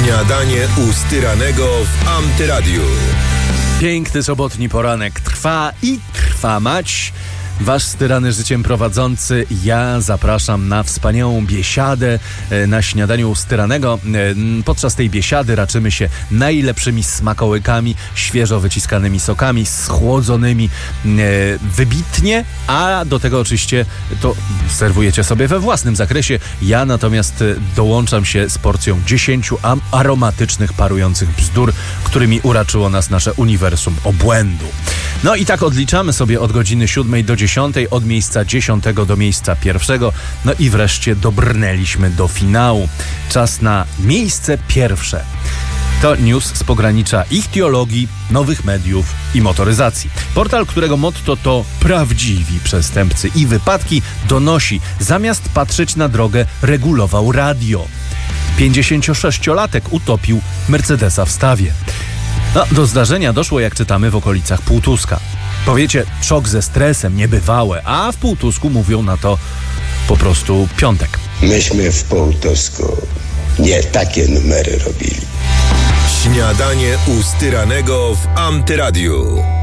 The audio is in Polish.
Śniadanie u Styranego w Antyradiu. Piękny sobotni poranek trwa i trwa mać. Wasz styrany życiem prowadzący, ja zapraszam na wspaniałą biesiadę na śniadaniu u Styranego. Podczas tej biesiady raczymy się najlepszymi smakołykami, świeżo wyciskanymi sokami, schłodzonymi wybitnie, a do tego oczywiście to serwujecie sobie we własnym zakresie. Ja natomiast dołączam się z porcją 10 aromatycznych, parujących bzdur, którymi uraczyło nas nasze uniwersum obłędu. No i tak odliczamy sobie od godziny 7 do 10, od miejsca 10 do miejsca 1. No i wreszcie dobrnęliśmy do finału. Czas na miejsce pierwsze. To news z pogranicza ichtiologii, nowych mediów i motoryzacji. Portal, którego motto to prawdziwi przestępcy i wypadki, donosi: zamiast patrzeć na drogę, regulował radio. 56-latek utopił Mercedesa w stawie. No, do zdarzenia doszło, jak czytamy, w okolicach Półtuska. Powiecie, szok ze stresem, niebywałe, a w Półtusku mówią na to po prostu piątek. Myśmy w Półtusku nie takie numery robili. Śniadanie u Styranego w Antyradiu.